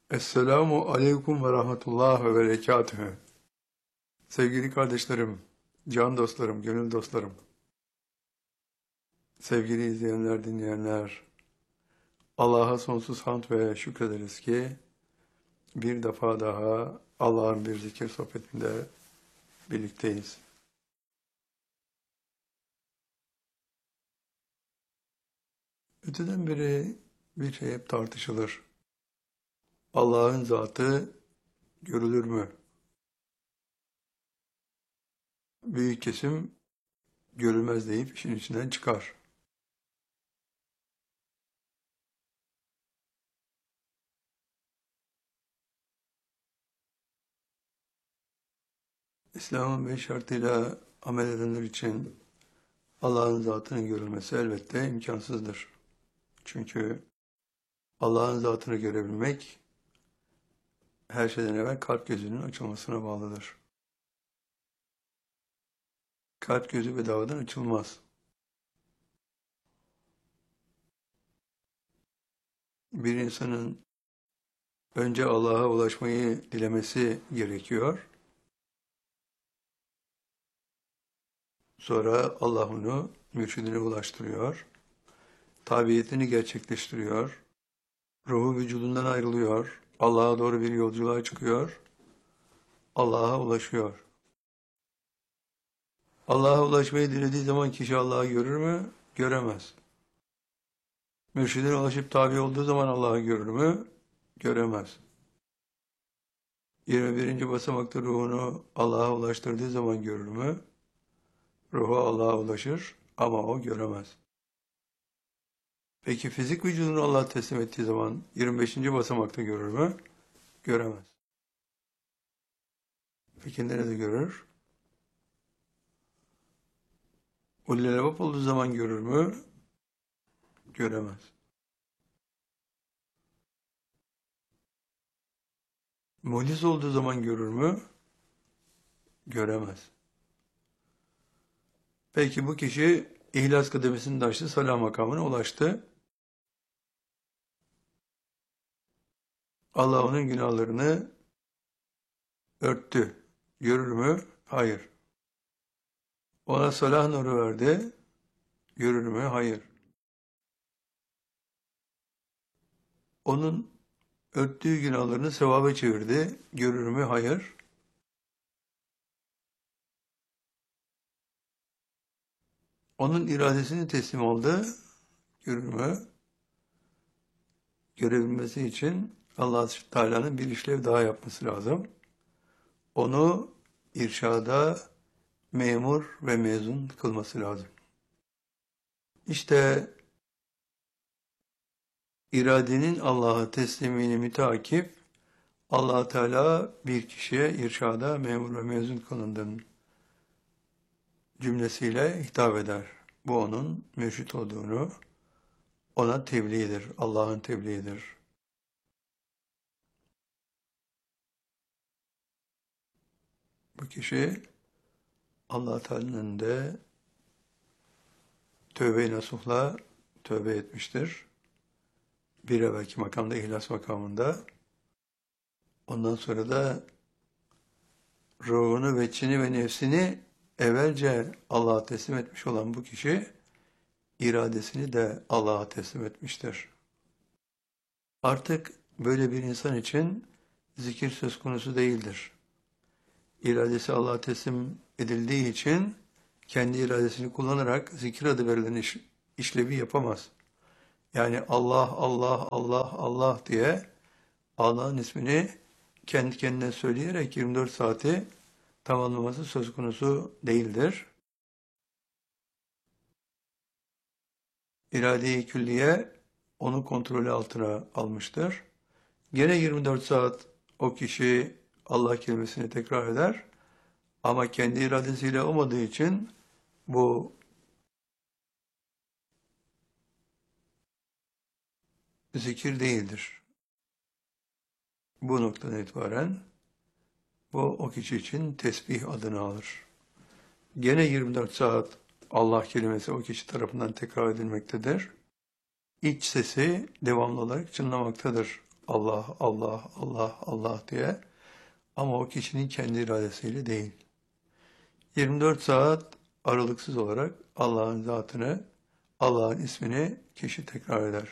Esselamu aleyküm ve rahmetullah ve berekatühü. Sevgili kardeşlerim, can dostlarım, gönül dostlarım, sevgili izleyenler, dinleyenler, Allah'a sonsuz hamd ve şükrederiz ki bir defa daha Allah'ın bir zikir sohbetinde birlikteyiz. Öteden beri bir şey hep tartışılır. Allah'ın zatı görülür mü? Büyük kesim görülmez deyip işin içinden çıkar. İslam'ın beş şartıyla amel edenler için Allah'ın zatının görülmesi elbette imkansızdır. Çünkü Allah'ın zatını görebilmek her şeyden evvel kalp gözünün açılmasına bağlıdır. Kalp gözü bedavadan açılmaz. Bir insanın önce Allah'a ulaşmayı dilemesi gerekiyor. Sonra Allah onu mürşidine ulaştırıyor. Tabiyetini gerçekleştiriyor. Ruhu vücudundan ayrılıyor. Allah'a doğru bir yolculuğa çıkıyor. Allah'a ulaşıyor. Allah'a ulaşmayı dilediği zaman kişi Allah'ı görür mü? Göremez. Mürşidine ulaşıp tabi olduğu zaman Allah'ı görür mü? Göremez. 21. basamakta ruhunu Allah'a ulaştırdığı zaman görür mü? Ruhu Allah'a ulaşır ama o göremez. Peki fizik vücudunu Allah teslim ettiği zaman 25. basamakta görür mü? Göremez. Peki nerede görür? Ullelebap olduğu zaman görür mü? Göremez. Muhlis olduğu zaman görür mü? Göremez. Peki bu kişi İhlas kademesini de aştı, salah makamına ulaştı. Allah onun günahlarını örttü. Görür mü? Hayır. Ona salah nuru verdi. Görür mü? Hayır. Onun örttüğü günahlarını sevaba çevirdi. Görür mü? Hayır. Onun iradesini teslim aldı. Görür mü? Görebilmesi için Allah Teala'nın bir işlev daha yapması lazım. Onu irşada memur ve mezun kılması lazım. İşte iradenin Allah'a teslimini müteakip Allah Teala bir kişiye irşada memur ve mezun kılındığın cümlesiyle hitap eder. Bu onun mürşit olduğunu, ona tebliğidir, Allah'ın tebliğidir. Bu kişi Allah Teala'nın önünde tövbe-i nasuhla tövbe etmiştir. Bir evvelki makamda, ihlas makamında. Ondan sonra da ruhunu, veçini ve nefsini evvelce Allah'a teslim etmiş olan bu kişi, iradesini de Allah'a teslim etmiştir. Artık böyle bir insan için zikir söz konusu değildir. İradesi Allah'a teslim edildiği için kendi iradesini kullanarak zikir adı verilen işlevi yapamaz. Yani Allah, Allah, Allah, Allah diye Allah'ın ismini kendi kendine söyleyerek 24 saati tamamlaması söz konusu değildir. İrade-i külliye onu kontrolü altına almıştır. Gene 24 saat o kişi Allah kelimesini tekrar eder ama kendi iradesiyle olmadığı için bu zikir değildir. Bu noktadan itibaren bu o kişi için tesbih adını alır. Gene 24 saat Allah kelimesi o kişi tarafından tekrar edilmektedir. İç sesi devamlı olarak çınlamaktadır Allah, Allah, Allah, Allah diye. Ama o kişinin kendi iradesiyle değil. 24 saat aralıksız olarak Allah'ın zatını, Allah'ın ismini kişi tekrar eder.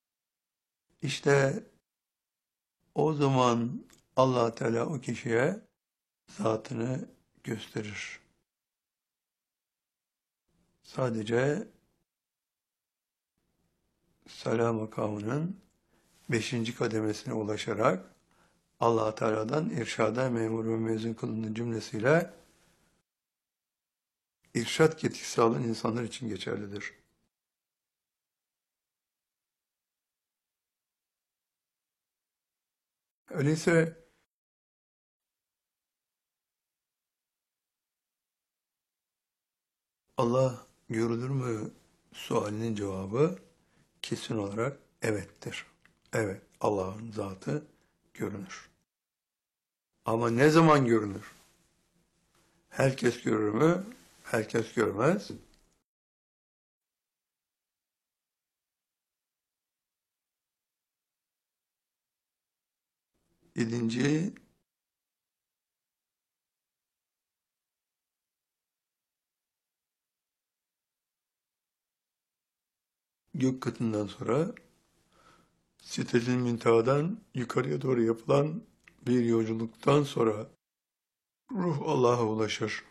İşte o zaman Allah Teala o kişiye zatını gösterir. Sadece Sala makamının 5. kademesine ulaşarak Allah Teala'dan irşada memur ve mezun kılındığı cümlesiyle irşad yetkisi alan insanlar için geçerlidir. Öyleyse Allah görülür mü sualinin cevabı kesin olarak evettir. Evet, Allah'ın zatı görünür. Ama ne zaman görünür? Herkes görür mü? Herkes görmez. Yedinci, gök katından sonra Sidratil Münteha'dan yukarıya doğru yapılan bir yolculuktan sonra ruh Allah'a ulaşır.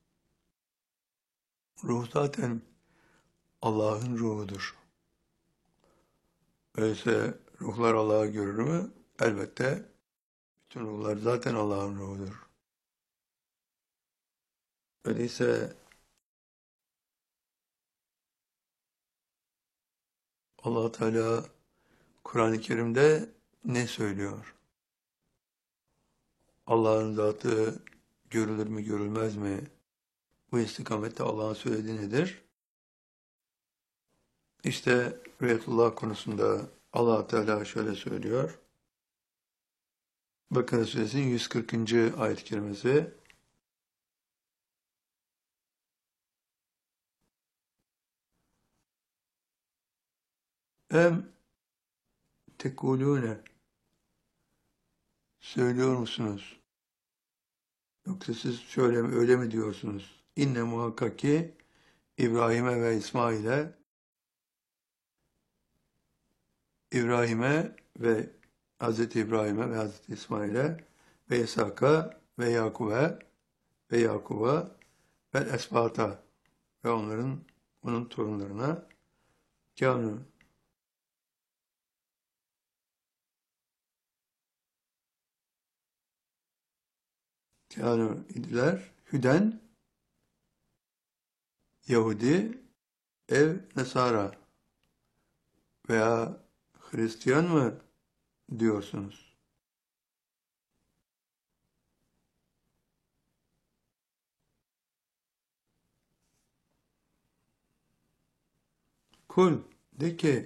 Ruh zaten Allah'ın ruhudur. Öyleyse ruhlar Allah'ı görür mü? Elbette bütün ruhlar zaten Allah'ın ruhudur. Öyleyse Allah Teala Kur'an-ı Kerim'de ne söylüyor? Allah'ın zatı görülür mü görülmez mi? Bu istikamette Allah'ın söylediği nedir? İşte Rüyetullah konusunda Allah Teala şöyle söylüyor. Bakara Suresinin 140. ayet-i kerimesi. Em tekulune söylüyor musunuz? Yoksa siz şöyle mi öyle mi diyorsunuz? İnne muhakkak ki İbrahim'e ve İbrahim'e ve Hz. İbrahim'e ve Hz. İsmail'e ve İshak'a ve Yakub'a ve Esbat'a ve onun torunlarına kânû idiler. Hüden Yahudi ev Nesara veya Hristiyan mı diyorsunuz? Kul de ki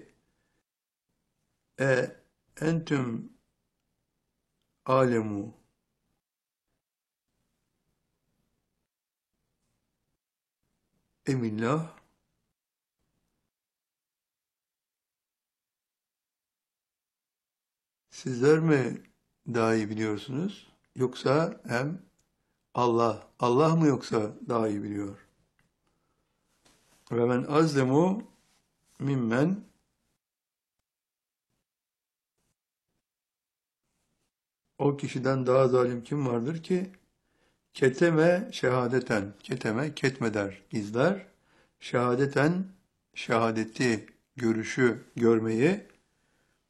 entüm alemu emillah sizler mi daha iyi biliyorsunuz? Yoksa hem Allah mı yoksa daha iyi biliyor? Ve men azlemu mimmen o kişiden daha zalim kim vardır ki? Keteme şehadeten, keteme ketmeder, gizler. Şehadeten, şehadeti, görüşü, görmeyi